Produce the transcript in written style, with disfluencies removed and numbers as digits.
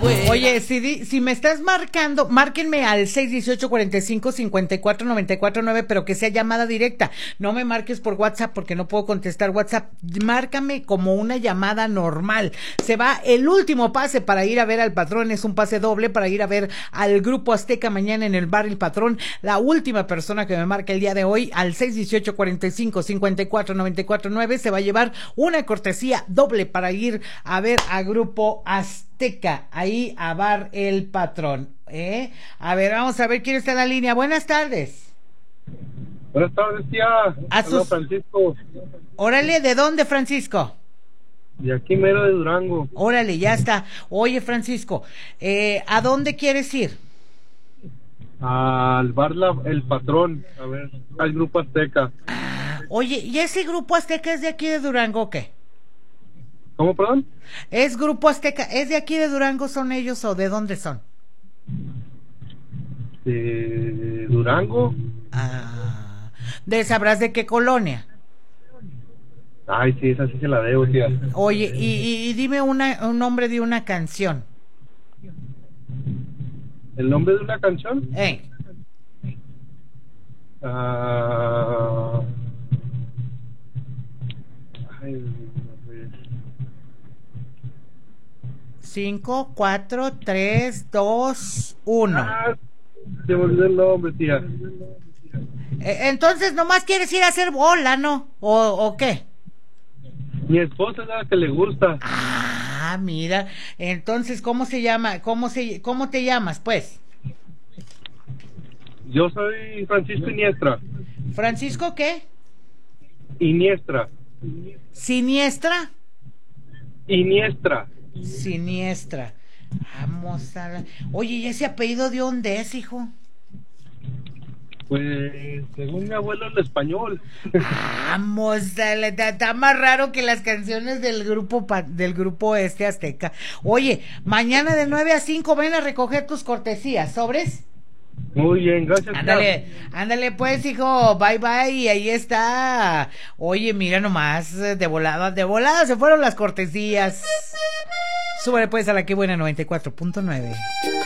fuera. Oye, si me estás marcando, márquenme al 618-45-54-94-9, pero que sea llamada directa. No me marques por WhatsApp porque no puedo contestar WhatsApp. Márcame como una llamada normal. Se va el último pase para ir a ver al Patrón, es un pase doble para ir a ver al Grupo Azteca mañana en el bar El Patrón. La última persona que me marque el día de hoy al 618-45-54-94-9 se va a llevar una cortesía doble para ir a ver a Grupo Azteca, ahí a bar El Patrón. A ver, vamos a ver quién está en la línea. Buenas tardes. Buenas tardes, tía. Hola, Francisco. Órale, ¿de dónde, Francisco? De aquí mero de Durango. Órale, ya está. Oye, Francisco, ¿a dónde quieres ir? Al bar El Patrón, a ver, al Grupo Azteca. Oye, ¿y ese Grupo Azteca es de aquí de Durango o qué? ¿Cómo, perdón? ¿Es Grupo Azteca? ¿Es de aquí de Durango son ellos o de dónde son? ¿De Durango? ¿Sabrás de qué colonia? Ay, sí, esa sí se la debo, tía. Oye, y dime un nombre de una canción. ¿El nombre de una canción? Ay, 5, 4, 3, 2, 1. Se me olvidó el nombre, tía. Entonces nomás quieres ir a hacer bola, ¿no? ¿O qué? Mi esposa es la que le gusta. Mira, entonces, ¿cómo se llama? ¿Cómo te llamas, pues? Yo soy Francisco Iniestra. ¿Francisco qué? Iniestra. ¿Siniestra? Iniestra. Siniestra. Vamos a ver. Oye, ¿y ese apellido de dónde es, hijo? Pues, según mi abuelo, el español. Vamos, está más raro que las canciones del grupo Azteca. Oye, mañana de 9 a 5 ven a recoger tus cortesías, ¿sobres? Muy bien, gracias. Ándale pues, hijo, bye bye, y ahí está. Oye, mira nomás, de volada se fueron las cortesías. Súbale pues a la que buena 94.9.